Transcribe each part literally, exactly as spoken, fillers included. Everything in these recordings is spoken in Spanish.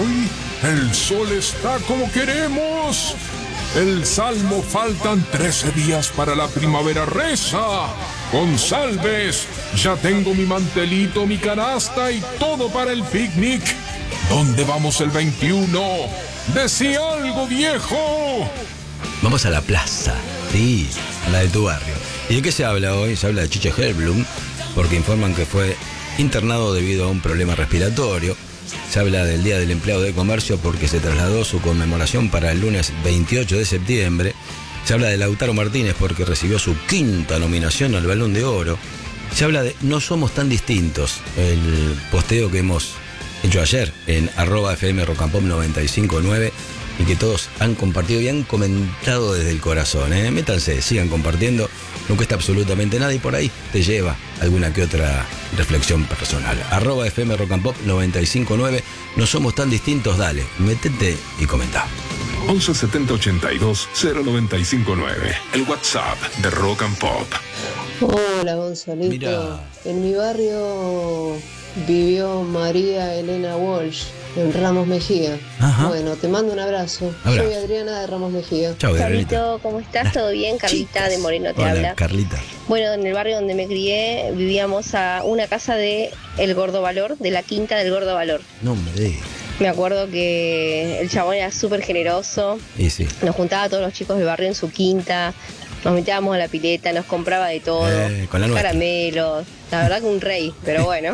hoy el sol está como queremos. El Salmo faltan trece días para la primavera reza. González, ya tengo mi mantelito, mi canasta y todo para el picnic. ¿Dónde vamos el veintiuno? ¡Decí algo, viejo! Vamos a la plaza, sí, a la de tu barrio. ¿Y de qué se habla hoy? Se habla de Chiche Hellblum, porque informan que fue internado debido a un problema respiratorio. Se habla del Día del Empleado de Comercio porque se trasladó su conmemoración para el lunes veintiocho de septiembre. Se habla de Lautaro Martínez porque recibió su quinta nominación al Balón de Oro. Se habla de No Somos Tan Distintos, el posteo que hemos hecho ayer en arroba fm rock and pop noventa y cinco punto nueve y que todos han compartido y han comentado desde el corazón. ¿eh? Métanse, sigan compartiendo, no cuesta absolutamente nada y por ahí te lleva alguna que otra reflexión personal. Arroba fm rock and pop noventa y cinco punto nueve. No somos tan distintos, dale, métete y comenta. once setenta ochenta y dos cero noventa y cinco nueve, el WhatsApp de Rock and Pop. Hola Gonzalito. Mirá. En mi barrio vivió María Elena Walsh en Ramos Mejía. Ajá. Bueno, te mando un abrazo. Abrazo. Soy Adriana de Ramos Mejía. Chau, Carlita. Carlito, ¿cómo estás? ¿Todo bien? Carlita de Moreno te Hola, habla. Carlita. Bueno, en el barrio donde me crié vivíamos a una casa de El Gordo Valor, de la quinta del Gordo Valor. No me digas. Me acuerdo que el chabón era súper generoso, Y sí. nos juntaba a todos los chicos del barrio en su quinta, nos metíamos a la pileta, nos compraba de todo, Eh, con la nuestra. caramelos, la verdad que un rey, pero bueno,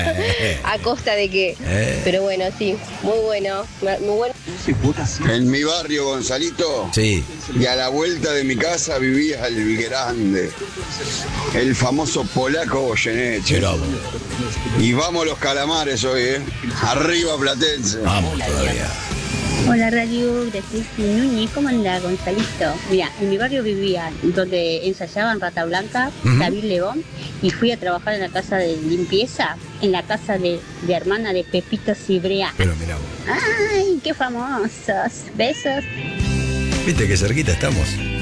a costa de que, Eh. pero bueno, sí, muy bueno, muy bueno. En mi barrio, Gonzalito, Sí. y a la vuelta de mi casa vivía el grande, el famoso polaco Goyeneche. Bravo. Y vamos los calamares hoy, ¿eh? Arriba Platense. Vamos todavía. Hola Radio, gracias Núñez, ¿cómo anda Gonzalito? Mira, en mi barrio vivía donde ensayaban Rata Blanca, Ujú. David León, y fui a trabajar en la casa de limpieza, en la casa de, de hermana de Pepito Cibrea. Pero mirá vos. ¡Ay, qué famosos! Besos. Viste que cerquita estamos.